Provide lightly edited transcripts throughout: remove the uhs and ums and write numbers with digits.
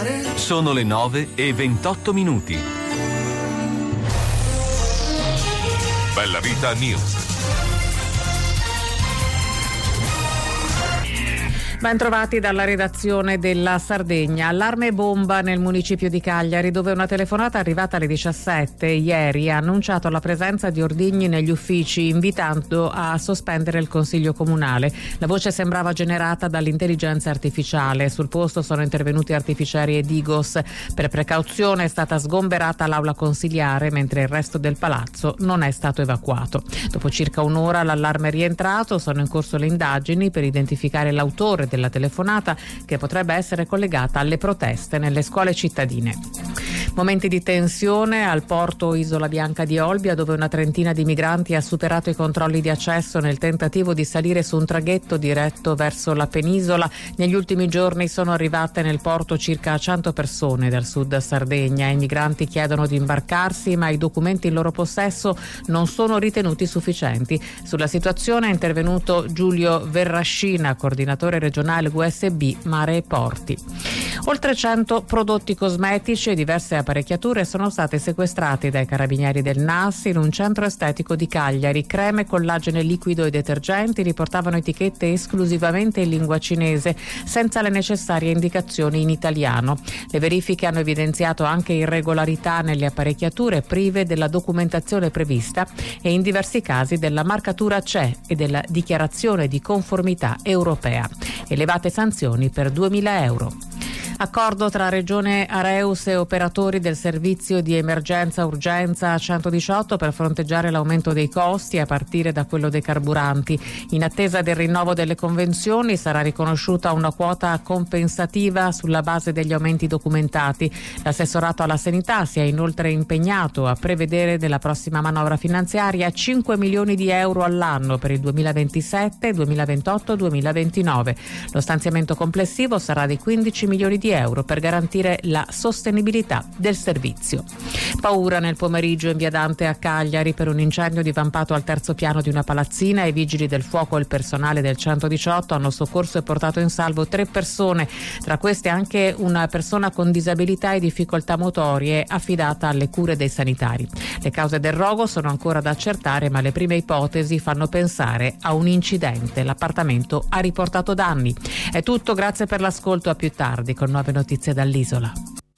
mare. Sono le 9:28. Bella Vita News. Ben trovati dalla redazione della Sardegna. Allarme bomba nel municipio di Cagliari, dove una telefonata arrivata alle 17 ieri ha annunciato la presenza di ordigni negli uffici, invitando a sospendere il consiglio comunale. La voce sembrava generata dall'intelligenza artificiale. Sul posto sono intervenuti artificieri e Digos. Per precauzione è stata sgomberata l'aula consiliare, mentre il resto del palazzo non è stato evacuato. Dopo circa un'ora l'allarme è rientrato. Sono in corso le indagini per identificare l'autore della telefonata, che potrebbe essere collegata alle proteste nelle scuole cittadine. Momenti di tensione al porto Isola Bianca di Olbia, dove una trentina di migranti ha superato i controlli di accesso nel tentativo di salire su un traghetto diretto verso la penisola. Negli ultimi giorni sono arrivate nel porto circa 100 persone dal sud Sardegna. I migranti chiedono di imbarcarsi, ma i documenti in loro possesso non sono ritenuti sufficienti. Sulla situazione è intervenuto Giulio Verrascina, coordinatore regionale USB Mare e Porti. Oltre 100 prodotti cosmetici e diverse apparecchiature sono state sequestrate dai carabinieri del NAS in un centro estetico di Cagliari. Creme, collagene liquido e detergenti riportavano etichette esclusivamente in lingua cinese, senza le necessarie indicazioni in italiano. Le verifiche hanno evidenziato anche irregolarità nelle apparecchiature prive della documentazione prevista e in diversi casi della marcatura CE e della dichiarazione di conformità europea. Elevate sanzioni per 2.000 euro. Accordo tra Regione Areus e operatori del servizio di emergenza-urgenza 118 per fronteggiare l'aumento dei costi a partire da quello dei carburanti. In attesa del rinnovo delle convenzioni sarà riconosciuta una quota compensativa sulla base degli aumenti documentati. L'assessorato alla sanità si è inoltre impegnato a prevedere nella prossima manovra finanziaria 5 milioni di euro all'anno per il 2027, 2028 e 2029. Lo stanziamento complessivo sarà di 15 milioni di euro per garantire la sostenibilità del servizio. Paura nel pomeriggio in via Dante a Cagliari per un incendio divampato al terzo piano di una palazzina. I vigili del fuoco e il personale del 118 hanno soccorso e portato in salvo 3 persone, tra queste anche una persona con disabilità e difficoltà motorie affidata alle cure dei sanitari. Le cause del rogo sono ancora da accertare, ma le prime ipotesi fanno pensare a un incidente. L'appartamento ha riportato danni. È tutto, grazie per l'ascolto, a più tardi con nuove notizie dall'isola.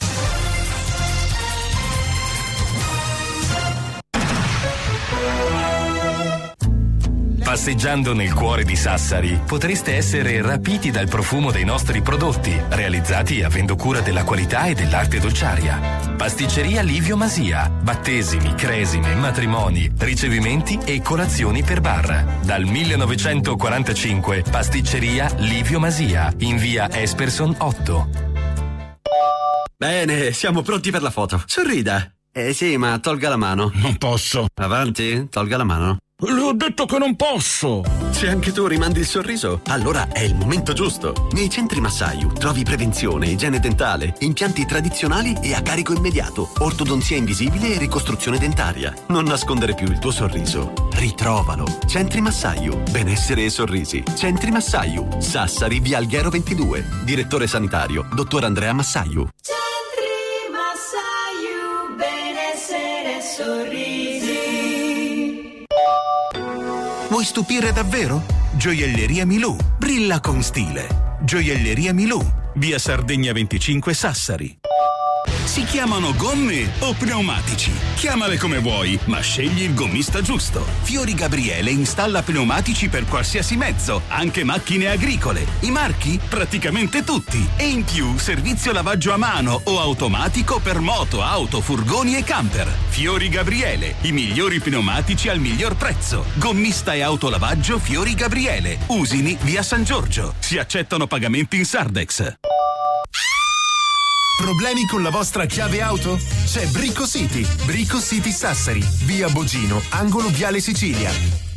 Passeggiando nel cuore di Sassari potreste essere rapiti dal profumo dei nostri prodotti, realizzati avendo cura della qualità e dell'arte dolciaria. Pasticceria Livio Masia, battesimi, cresime, matrimoni, ricevimenti e colazioni per bar. Dal 1945 Pasticceria Livio Masia, in via Esperson 8. Bene, siamo pronti per la foto. Sorrida. Sì, ma tolga la mano. Non posso. Avanti, tolga la mano. Le ho detto che non posso. Se anche tu rimandi il sorriso, allora è il momento giusto. Nei centri Massayu trovi prevenzione, igiene dentale, impianti tradizionali e a carico immediato, ortodonzia invisibile e ricostruzione dentaria. Non nascondere più il tuo sorriso. Ritrovalo. Centri Massayu. Benessere e sorrisi. Centri Massayu. Sassari, via Alghero 22. Direttore sanitario, dottor Andrea Massayu. Centri Massayu. Benessere e sorrisi. Vuoi stupire davvero? Gioielleria Milù. Brilla con stile. Gioielleria Milù. Via Sardegna 25 Sassari. Si chiamano gomme o pneumatici? Chiamale come vuoi, ma scegli il gommista giusto. Fiori Gabriele installa pneumatici per qualsiasi mezzo, anche macchine agricole. I marchi? Praticamente tutti. E in più servizio lavaggio a mano o automatico per moto, auto, furgoni e camper. Fiori Gabriele, i migliori pneumatici al miglior prezzo. Gommista e autolavaggio Fiori Gabriele. Usini, via San Giorgio. Si accettano pagamenti in Sardex. Problemi con la vostra chiave auto? C'è Brico City Sassari, via Bogino, angolo Viale Sicilia.